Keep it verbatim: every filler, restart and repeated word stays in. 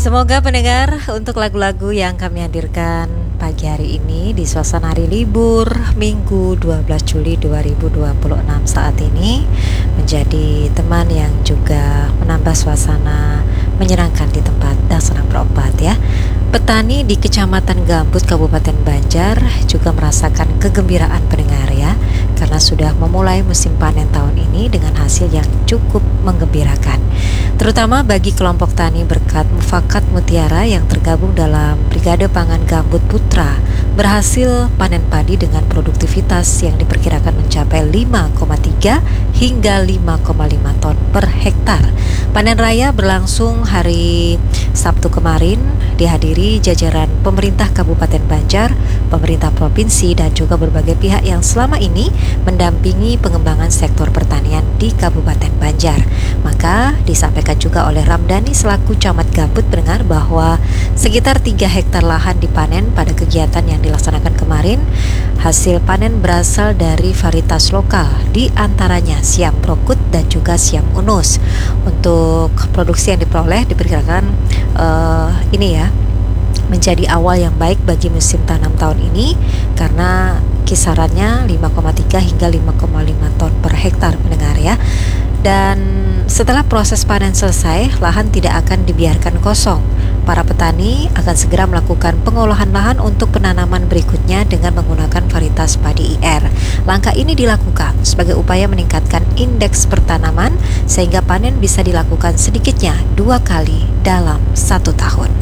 Semoga pendengar untuk lagu-lagu yang kami hadirkan pagi hari ini di suasana hari libur Minggu dua belas Juli dua ribu dua puluh enam saat ini menjadi teman yang juga menambah suasana menyenangkan di tempat dan senang berobat ya. Petani di Kecamatan Gambut, Kabupaten Banjar juga merasakan kegembiraan pendengar ya, karena sudah memulai musim panen tahun ini dengan hasil yang cukup menggembirakan. Terutama bagi kelompok tani berkat Mufakat Mutiara yang tergabung dalam Brigade Pangan Gambut Putra berhasil panen padi dengan produktivitas yang diperkirakan mencapai lima koma tiga hingga lima koma lima ton per hektar. Panen raya berlangsung hari Sabtu kemarin, dihadiri jajaran pemerintah Kabupaten Banjar, pemerintah provinsi, dan juga berbagai pihak yang selama ini mendampingi pengembangan sektor pertanian di Kabupaten Banjar. Maka disampaikan juga oleh Ramdhani selaku Camat Gambut pendengar bahwa sekitar tiga hektar lahan dipanen pada kegiatan yang dilaksanakan kemarin. Hasil panen berasal dari varietas lokal, di antaranya Siam Prokut dan juga Siam Unus. Untuk produksi yang diperoleh diperkirakan uh, ini ya menjadi awal yang baik bagi musim tanam tahun ini, karena kisarannya lima koma tiga hingga lima koma lima ton per hektar pendengar ya. Dan setelah proses panen selesai, lahan tidak akan dibiarkan kosong. Para petani akan segera melakukan pengolahan lahan untuk penanaman berikutnya dengan menggunakan varietas padi I R. Langkah ini dilakukan sebagai upaya meningkatkan indeks pertanaman sehingga panen bisa dilakukan sedikitnya dua kali dalam satu tahun.